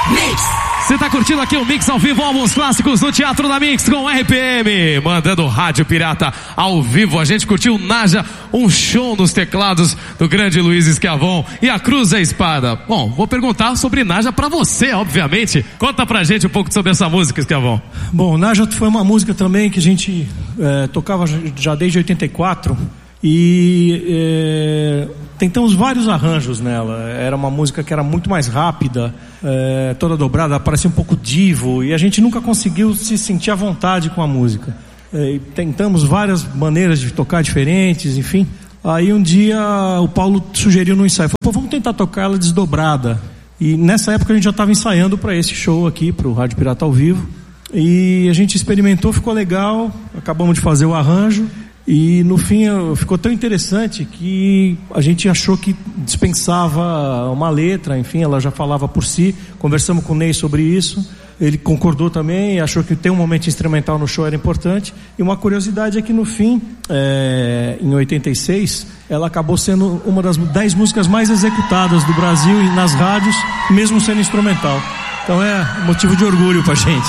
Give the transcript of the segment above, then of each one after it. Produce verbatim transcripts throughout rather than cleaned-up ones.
Você tá curtindo aqui o Mix ao vivo, álbuns clássicos do Teatro da Mix com R P M, mandando Rádio Pirata ao vivo. A gente curtiu Naja, um show nos teclados do grande Luiz Schiavon e a Cruz e a Espada. Bom, vou perguntar sobre Naja pra você, obviamente. Conta pra gente um pouco sobre essa música, Schiavon. Bom, Naja foi uma música também que a gente é, tocava já desde oitenta e quatro e é, tentamos vários arranjos nela. Era uma música que era muito mais rápida, é, toda dobrada, parecia um pouco divo, e a gente nunca conseguiu se sentir à vontade com a música. É, tentamos várias maneiras de tocar diferentes, enfim. Aí um dia o Paulo sugeriu no ensaio, falou, pô, vamos tentar tocar ela desdobrada. E nessa época a gente já estava ensaiando para esse show aqui, para o Rádio Pirata ao vivo, e a gente experimentou, ficou legal, acabamos de fazer o arranjo. E no fim ficou tão interessante que a gente achou que dispensava uma letra, enfim, ela já falava por si. Conversamos com o Ney sobre isso, ele concordou também, achou que ter um momento instrumental no show era importante. E uma curiosidade é que no fim, é, em oitenta e seis, ela acabou sendo uma das dez músicas mais executadas do Brasil e nas rádios, mesmo sendo instrumental. Então é motivo de orgulho pra gente.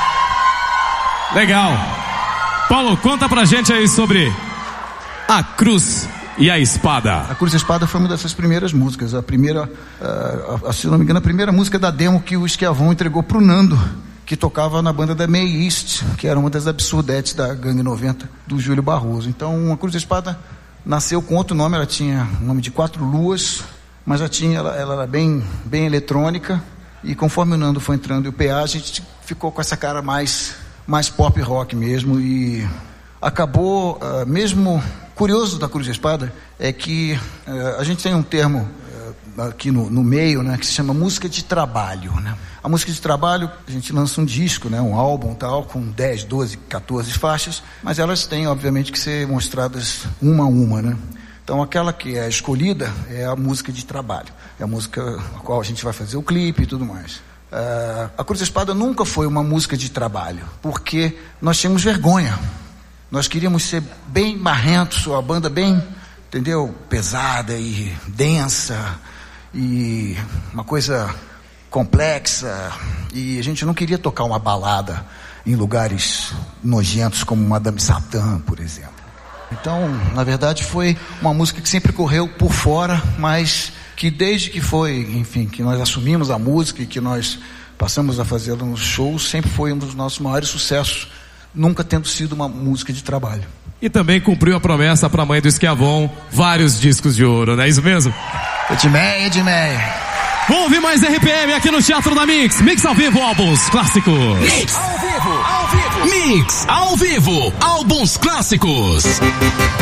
Legal. Paulo, conta pra gente aí sobre A Cruz e a Espada. A Cruz e a Espada foi uma dessas primeiras músicas. A primeira, uh, se não me engano, a primeira música da demo que o Schiavon entregou pro Nando, que tocava na banda da May East, que era uma das absurdetes da Gangue noventa, do Júlio Barroso. Então, a Cruz e a Espada nasceu com outro nome, ela tinha o nome de Quatro Luas, mas já tinha, ela, ela era bem, bem eletrônica, e conforme o Nando foi entrando e o P A, a gente ficou com essa cara mais... mais pop rock mesmo, e acabou, uh, mesmo curioso da Cruz e a Espada, é que uh, a gente tem um termo uh, aqui no, no meio, né, que se chama música de trabalho, né? A música de trabalho, a gente lança um disco, né, um álbum tal, com dez, doze, quatorze faixas, mas elas têm, obviamente, que ser mostradas uma a uma, né? Então aquela que é escolhida é a música de trabalho, é a música a qual a gente vai fazer o clipe e tudo mais. Uh, a Cruz e a Espada nunca foi uma música de trabalho, porque nós tínhamos vergonha, nós queríamos ser bem marrentos, uma banda bem, entendeu, pesada e densa, e uma coisa complexa, e a gente não queria tocar uma balada em lugares nojentos como Madame Satã, por exemplo. Então, na verdade, foi uma música que sempre correu por fora, mas que desde que foi, enfim, que nós assumimos a música e que nós passamos a fazê-la nos shows, sempre foi um dos nossos maiores sucessos, nunca tendo sido uma música de trabalho. E também cumpriu a promessa para a mãe do Schiavon, vários discos de ouro, não é isso mesmo? Edmeia, Edmeia. Vamos ouvir mais R P M aqui no Teatro da Mix. Mix ao vivo, álbuns clássicos. Mix ao vivo, ao vivo. Mix ao vivo, álbuns clássicos.